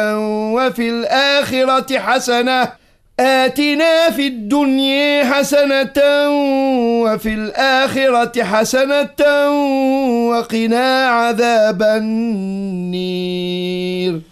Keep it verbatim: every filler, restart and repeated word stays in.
وفي الآخرة حسنة آتنا في الدنيا حسنة وفي الآخرة حسنة وقنا عذاب النير.